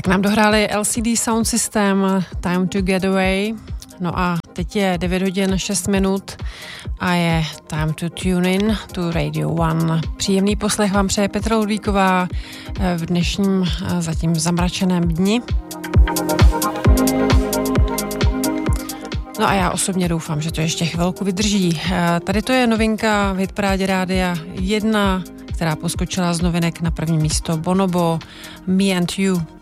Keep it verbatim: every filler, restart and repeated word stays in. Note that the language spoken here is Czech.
nám dohráli L C D Sound System, Time to Get Away. No a teď je devět hodin šest minut a je time to tune in to Radio One. Příjemný poslech vám přeje Petra Ludvíková v dnešním zatím zamračeném dni. No a já osobně doufám, že to ještě chvilku vydrží. Tady to je novinka v hitparádě Rádia jedna, která poskočila z novinek na první místo. Bonobo, Me and You.